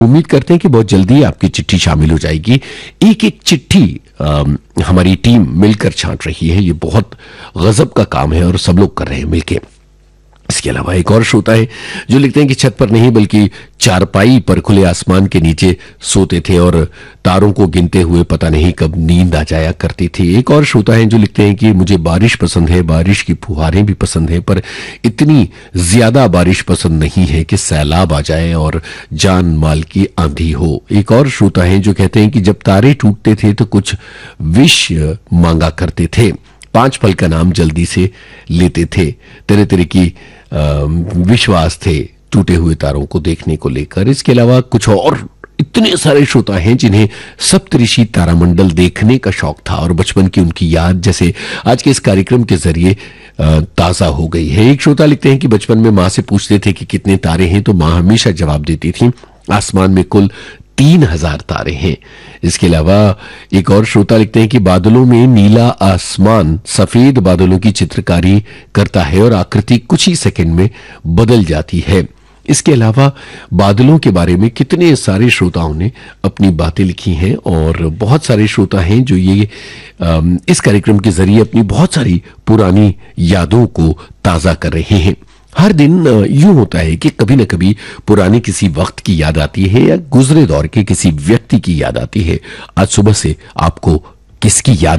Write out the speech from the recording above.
उम्मीद करते हैं कि बहुत जल्दी आपकी चिट्ठी शामिल हो जाएगी। एक एक चिट्ठी हमारी टीम मिलकर छांट रही है। ये बहुत गजब का काम है और सब लोग कर रहे हैं मिलके। इसके अलावा एक और श्रोता है जो लिखते हैं कि छत पर नहीं बल्कि चारपाई पर खुले आसमान के नीचे सोते थे और तारों को गिनते हुए पता नहीं कब नींद आ जाया करती थी। एक और श्रोता है जो लिखते हैं कि मुझे बारिश पसंद है, बारिश की फुहारें भी पसंद है, पर इतनी ज्यादा बारिश पसंद नहीं है कि सैलाब आ जाए और जान माल की आंधी हो। एक और श्रोता है जो कहते हैं कि जब तारे टूटते थे तो कुछ विश मांगा करते थे, 5 फल का नाम जल्दी से लेते थे, तरह तरह की विश्वास थे टूटे हुए तारों को देखने को लेकर। इसके अलावा कुछ और इतने सारे श्रोता हैं जिन्हें सप्तऋषि तारामंडल देखने का शौक था और बचपन की उनकी याद जैसे आज के इस कार्यक्रम के जरिए ताजा हो गई है। एक श्रोता लिखते हैं कि बचपन में मां से पूछते थे कि कितने तारे हैं तो मां हमेशा जवाब देती थी आसमान में कुल 3000 तारे हैं। इसके अलावा एक और श्रोता लिखते हैं कि बादलों में नीला आसमान सफेद बादलों की चित्रकारी करता है और आकृति कुछ ही सेकंड में बदल जाती है। इसके अलावा बादलों के बारे में कितने सारे श्रोताओं ने अपनी बातें लिखी हैं और बहुत सारे श्रोता हैं जो ये इस कार्यक्रम के जरिए अपनी बहुत सारी पुरानी यादों को ताजा कर रहे हैं। हर दिन यूं होता है कि कभी न कभी पुराने किसी वक्त की याद आती है या गुजरे दौर के किसी व्यक्ति की याद आती है। आज सुबह से आपको किसकी याद